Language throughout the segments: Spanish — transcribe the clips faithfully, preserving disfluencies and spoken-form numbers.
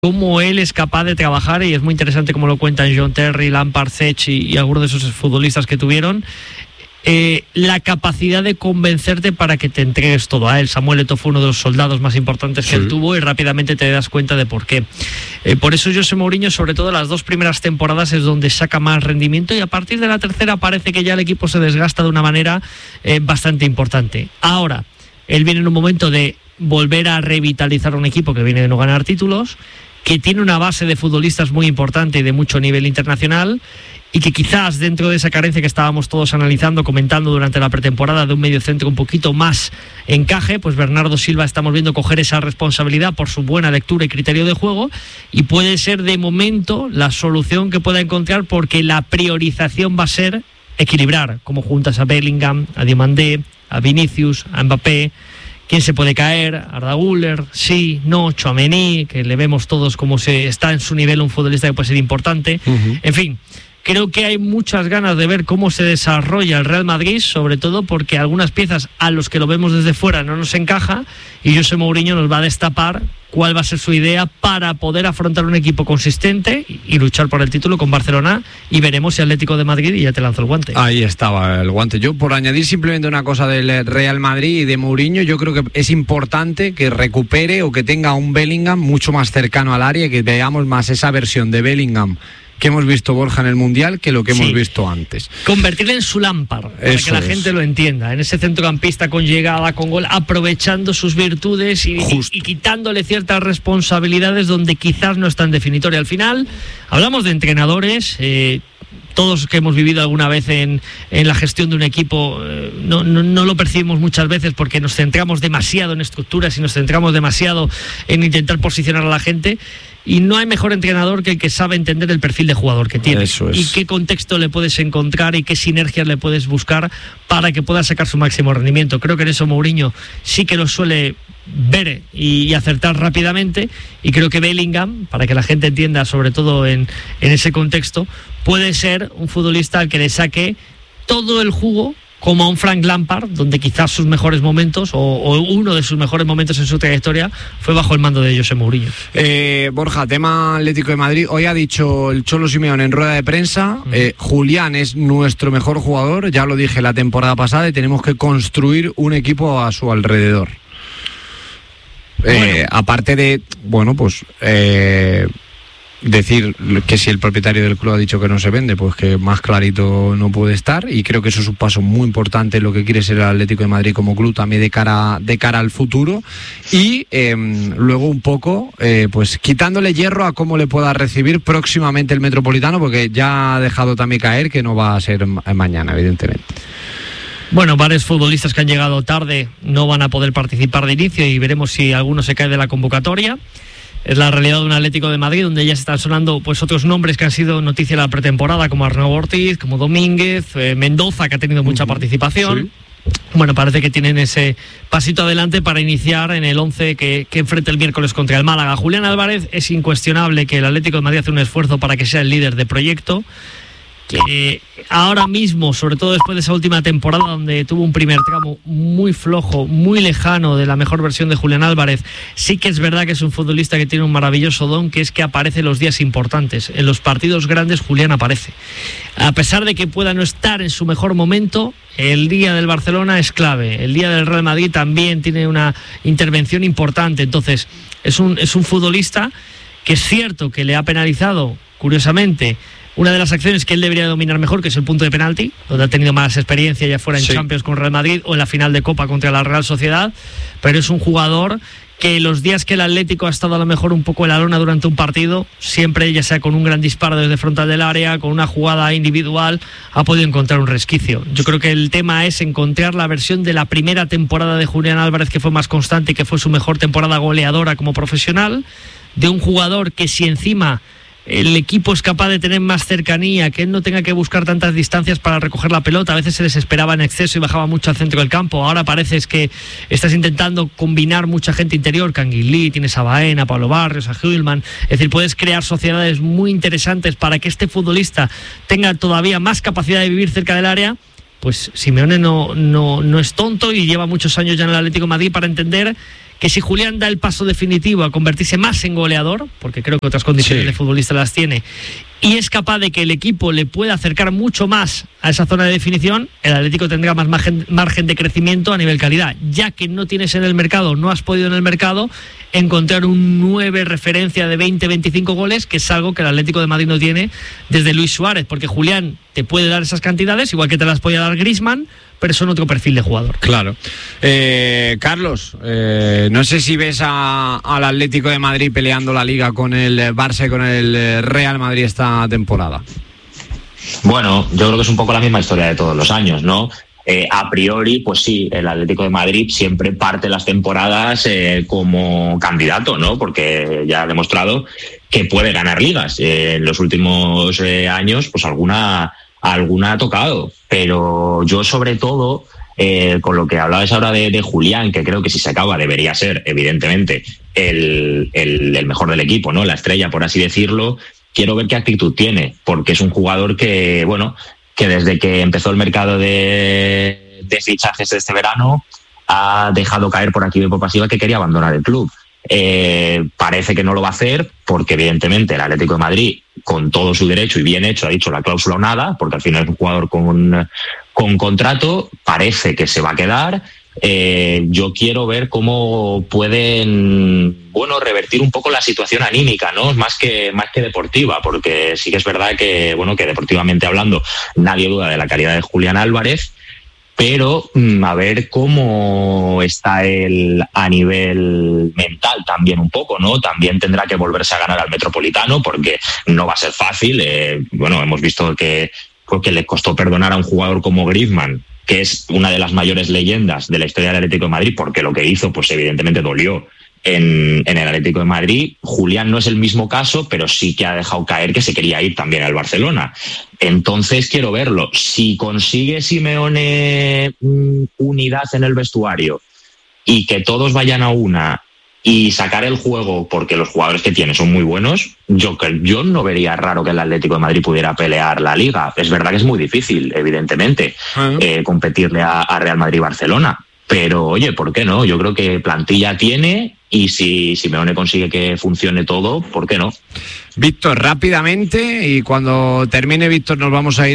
cómo él es capaz de trabajar, y es muy interesante como lo cuentan John Terry, Lampard, Cech y, y algunos de esos futbolistas que tuvieron, eh, la capacidad de convencerte para que te entregues todo a él. Samuel Eto'o fue uno de los soldados más importantes que sí. él tuvo, y rápidamente te das cuenta de por qué. Eh, por eso José Mourinho, sobre todo las dos primeras temporadas, es donde saca más rendimiento, y a partir de la tercera parece que ya el equipo se desgasta de una manera eh, bastante importante. Ahora, él viene en un momento de volver a revitalizar un equipo que viene de no ganar títulos, que tiene una base de futbolistas muy importante y de mucho nivel internacional, y que quizás dentro de esa carencia que estábamos todos analizando, comentando durante la pretemporada, de un mediocentro un poquito más encaje, pues Bernardo Silva estamos viendo coger esa responsabilidad por su buena lectura y criterio de juego, y puede ser de momento la solución que pueda encontrar, porque la priorización va a ser equilibrar, como juntas a Bellingham, a Diomandé, a Vinicius, a Mbappé. ¿Quién se puede caer? Arda Güler, sí, no, Tchouaméni, que le vemos todos como se está en su nivel, un futbolista que puede ser importante. Uh-huh. En fin, creo que hay muchas ganas de ver cómo se desarrolla el Real Madrid, sobre todo porque algunas piezas a los que lo vemos desde fuera no nos encaja, y José Mourinho nos va a destapar cuál va a ser su idea para poder afrontar un equipo consistente y luchar por el título con Barcelona, y veremos si Atlético de Madrid, y ya te lanzo el guante. Ahí estaba el guante. Yo, por añadir simplemente una cosa del Real Madrid y de Mourinho, yo creo que es importante que recupere o que tenga un Bellingham mucho más cercano al área, que veamos más esa versión de Bellingham que hemos visto, Borja, en el Mundial, que lo que hemos sí. visto antes. Convertirle en su Lampard, para Eso que la es. gente lo entienda, en ese centrocampista con llegada, con gol, aprovechando sus virtudes y, y, y quitándole ciertas responsabilidades donde quizás no es tan definitoria. Al final, hablamos de entrenadores, eh, todos que hemos vivido alguna vez en, en la gestión de un equipo, eh, no, no, no lo percibimos muchas veces porque nos centramos demasiado en estructuras y nos centramos demasiado en intentar posicionar a la gente, y no hay mejor entrenador que el que sabe entender el perfil de jugador que tiene. Eso es. Y qué contexto le puedes encontrar y qué sinergias le puedes buscar para que pueda sacar su máximo rendimiento. Creo que en eso Mourinho sí que lo suele ver y, y acertar rápidamente, y creo que Bellingham, para que la gente entienda, sobre todo en, en ese contexto, puede ser un futbolista al que le saque todo el jugo, como a un Frank Lampard, donde quizás sus mejores momentos o, o uno de sus mejores momentos en su trayectoria fue bajo el mando de José Mourinho. Eh, Borja, tema Atlético de Madrid. Hoy ha dicho el Cholo Simeone en rueda de prensa, uh-huh. eh, Julián es nuestro mejor jugador, ya lo dije la temporada pasada, y tenemos que construir un equipo a su alrededor. Bueno. Eh, aparte de, bueno, pues... Eh, decir que si el propietario del club ha dicho que no se vende, pues que más clarito no puede estar, y creo que eso es un paso muy importante en lo que quiere ser el Atlético de Madrid como club, también de cara de cara al futuro, y eh, luego un poco eh, pues quitándole hierro a cómo le pueda recibir próximamente el Metropolitano, porque ya ha dejado también caer que no va a ser mañana, evidentemente. Bueno, varios futbolistas que han llegado tarde no van a poder participar de inicio, y veremos si alguno se cae de la convocatoria. Es la realidad de un Atlético de Madrid donde ya se están sonando pues otros nombres que han sido noticia en la pretemporada, como Arnau Ortiz, como Domínguez, eh, Mendoza, que ha tenido mucha participación. Sí. Bueno, parece que tienen ese pasito adelante para iniciar en el once que, que enfrenta el miércoles contra el Málaga. Julián Álvarez, es incuestionable que el Atlético de Madrid hace un esfuerzo para que sea el líder de proyecto, que ahora mismo, sobre todo después de esa última temporada donde tuvo un primer tramo muy flojo, muy lejano de la mejor versión de Julián Álvarez, sí que es verdad que es un futbolista que tiene un maravilloso don, que es que aparece en los días importantes. En los partidos grandes Julián aparece. A pesar de que pueda no estar en su mejor momento, el día del Barcelona es clave, el día del Real Madrid también tiene una intervención importante. Entonces es un, es un futbolista que es cierto que le ha penalizado, curiosamente, una de las acciones que él debería dominar mejor, que es el punto de penalti, donde ha tenido más experiencia, ya fuera en sí. Champions con Real Madrid o en la final de Copa contra la Real Sociedad, pero es un jugador que los días que el Atlético ha estado a lo mejor un poco en la lona durante un partido, siempre, ya sea con un gran disparo desde frontal del área, con una jugada individual, ha podido encontrar un resquicio. Yo creo que el tema es encontrar la versión de la primera temporada de Julián Álvarez, que fue más constante y que fue su mejor temporada goleadora como profesional, de un jugador que si encima el equipo es capaz de tener más cercanía, que él no tenga que buscar tantas distancias para recoger la pelota. A veces se desesperaba en exceso y bajaba mucho al centro del campo. Ahora parece es que estás intentando combinar mucha gente interior, Canguilí, tienes a Baena, a Pablo Barrios, a Hüllman. Es decir, puedes crear sociedades muy interesantes para que este futbolista tenga todavía más capacidad de vivir cerca del área. Pues Simeone no, no, no es tonto y lleva muchos años ya en el Atlético de Madrid para entender que si Julián da el paso definitivo a convertirse más en goleador, porque creo que otras condiciones sí. de futbolista las tiene, y es capaz de que el equipo le pueda acercar mucho más a esa zona de definición, el Atlético tendrá más margen, margen de crecimiento a nivel calidad, ya que no tienes en el mercado, no has podido en el mercado encontrar un nueve referencia de veinte, veinticinco goles, que es algo que el Atlético de Madrid no tiene desde Luis Suárez, porque Julián te puede dar esas cantidades, igual que te las puede dar Griezmann, pero son otro perfil de jugador. Claro. Eh, Carlos, eh, no sé si ves a, al Atlético de Madrid peleando la Liga con el Barça y con el Real Madrid esta temporada. Bueno, yo creo que es un poco la misma historia de todos los años, ¿no? Eh, a priori, pues sí, el Atlético de Madrid siempre parte las temporadas eh, como candidato, ¿no? Porque ya ha demostrado que puede ganar ligas. Eh, en los últimos eh, años, pues alguna, alguna ha tocado. Pero yo, sobre todo, eh, con lo que hablabas ahora de, de Julián, que creo que si se acaba debería ser, evidentemente, el, el, el mejor del equipo, ¿no? La estrella, por así decirlo. Quiero ver qué actitud tiene, porque es un jugador que, bueno, que desde que empezó el mercado de, de fichajes de este verano ha dejado caer por activa y por pasiva que quería abandonar el club. Eh, parece que no lo va a hacer porque evidentemente el Atlético de Madrid, con todo su derecho y bien hecho, ha dicho la cláusula o nada, porque al final es un jugador con, con contrato, parece que se va a quedar. Eh, yo quiero ver cómo pueden, bueno, revertir un poco la situación anímica, ¿no? Más que, más que deportiva, porque sí que es verdad que, bueno, que deportivamente hablando nadie duda de la calidad de Julián Álvarez, pero mmm, a ver cómo está él a nivel mental también un poco, ¿no? También tendrá que volverse a ganar al Metropolitano porque no va a ser fácil. Eh, bueno, hemos visto que, pues, que le costó perdonar a un jugador como Griezmann, que es una de las mayores leyendas de la historia del Atlético de Madrid, porque lo que hizo, pues evidentemente dolió en, en el Atlético de Madrid. Julián no es el mismo caso, pero sí que ha dejado caer que se quería ir también al Barcelona. Entonces quiero verlo. Si consigue Simeone unidad en el vestuario y que todos vayan a una y sacar el juego, porque los jugadores que tiene son muy buenos, yo, yo no vería raro que el Atlético de Madrid pudiera pelear la Liga. Es verdad que es muy difícil, evidentemente, uh-huh. eh, competirle a, a Real Madrid y Barcelona. Pero, oye, ¿por qué no? Yo creo que plantilla tiene y si Simeone consigue que funcione todo, ¿por qué no? Víctor, rápidamente, y cuando termine Víctor nos vamos a ir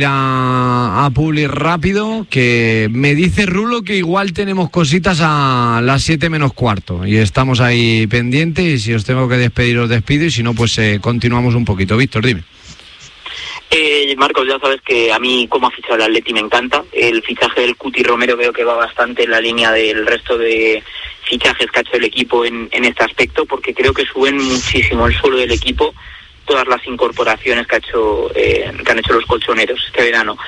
a, a Publi rápido, que me dice Rulo que igual tenemos cositas a las siete menos cuarto y estamos ahí pendientes, y si os tengo que despedir os despido, y si no pues eh, continuamos un poquito. Víctor, dime. Eh, Marcos, ya sabes que a mí como ha fichado el Atleti me encanta. El fichaje del Cuti Romero veo que va bastante en la línea del resto de fichajes que ha hecho el equipo en, en este aspecto, porque creo que suben muchísimo el suelo del equipo todas las incorporaciones que, ha hecho, eh, que han hecho los colchoneros este verano.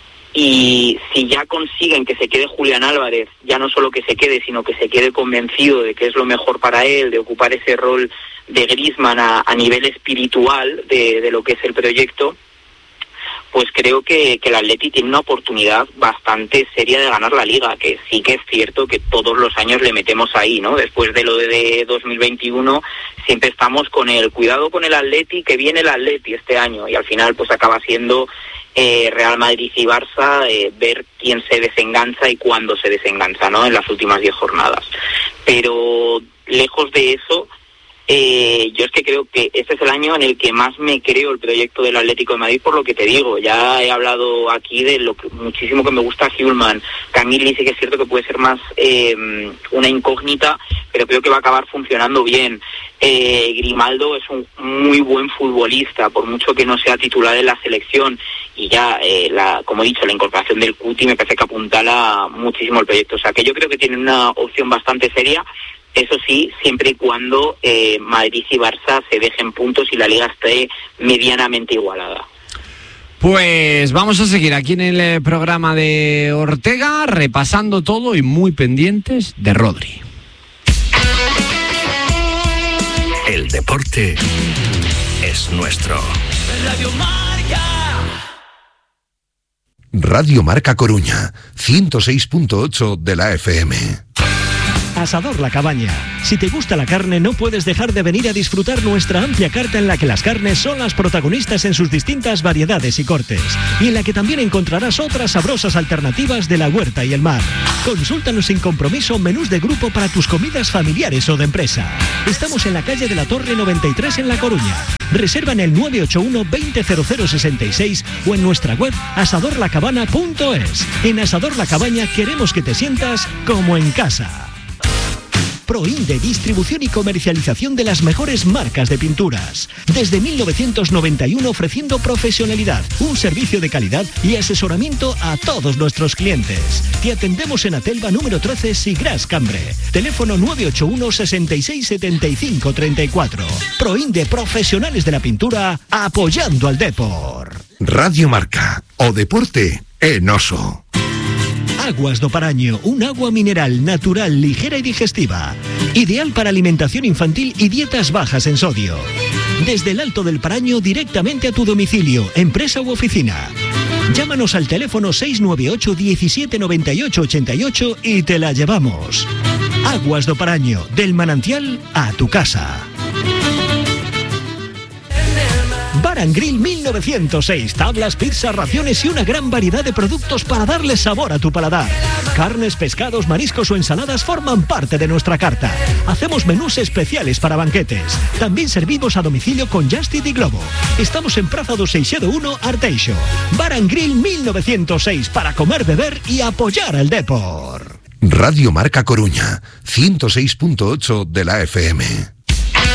Y si ya consiguen que se quede Julián Álvarez, ya no solo que se quede, sino que se quede convencido de que es lo mejor para él, de ocupar ese rol de Griezmann a, a nivel espiritual de, de lo que es el proyecto, pues creo que, que el Atleti tiene una oportunidad bastante seria de ganar la Liga, que sí que es cierto que todos los años le metemos ahí, ¿no? Después de lo de dos mil veintiuno siempre estamos con el cuidado con el Atleti, que viene el Atleti este año, y al final pues acaba siendo eh, Real Madrid y Barça, eh, ver quién se desengancha y cuándo se desengancha, ¿no? En las últimas diez jornadas. Pero lejos de eso, Eh, yo es que creo que este es el año en el que más me creo el proyecto del Atlético de Madrid, por lo que te digo. Ya he hablado aquí de lo que muchísimo que me gusta Hjulmand. Camille sí que es cierto que puede ser más eh, una incógnita, pero creo que va a acabar funcionando bien. Eh, Grimaldo es un muy buen futbolista, por mucho que no sea titular en la selección, y ya, eh, la, como he dicho, la incorporación del Cuti me parece que apuntala muchísimo el proyecto. O sea, que yo creo que tienen una opción bastante seria. Eso sí, siempre y cuando eh, Madrid y Barça se dejen puntos y la Liga esté medianamente igualada. Pues vamos a seguir aquí en el programa de Ortega, repasando todo y muy pendientes de Rodri. El deporte es nuestro. Radio Marca. Radio Marca Coruña, ciento seis punto ocho de la F M. Asador La Cabaña. Si te gusta la carne, no puedes dejar de venir a disfrutar nuestra amplia carta en la que las carnes son las protagonistas en sus distintas variedades y cortes, y en la que también encontrarás otras sabrosas alternativas de la huerta y el mar. Consúltanos sin compromiso menús de grupo para tus comidas familiares o de empresa. Estamos en la calle de la Torre noventa y tres en La Coruña. Reserva en el nueve ocho uno veinte cero cero sesenta y seis o en nuestra web asador la cabana punto es. En Asador La Cabaña queremos que te sientas como en casa. Proinde, distribución y comercialización de las mejores marcas de pinturas. Desde mil novecientos noventa y uno ofreciendo profesionalidad, un servicio de calidad y asesoramiento a todos nuestros clientes. Te atendemos en Atelva número trece, Sigras, Cambre. Teléfono nueve ocho uno sesenta y seis setenta y cinco treinta y cuatro. Proinde, profesionales de la pintura, apoyando al Depor. Radio Marca, o deporte en Oso. Aguas do Paraño, un agua mineral natural, ligera y digestiva. Ideal para alimentación infantil y dietas bajas en sodio. Desde el Alto del Paraño directamente a tu domicilio, empresa u oficina. Llámanos al teléfono seis nueve ocho diecisiete noventa y ocho ochenta y ocho y te la llevamos. Aguas do Paraño, del manantial a tu casa. Bar and Grill mil novecientos seis, tablas, pizzas, raciones y una gran variedad de productos para darle sabor a tu paladar. Carnes, pescados, mariscos o ensaladas forman parte de nuestra carta. Hacemos menús especiales para banquetes. También servimos a domicilio con Just Eat y Globo. Estamos en Praza do Seixedo uno, Arteixo. Bar and Grill mil novecientos seis, para comer, beber y apoyar al Depor. Radio Marca Coruña, ciento seis punto ocho de la F M.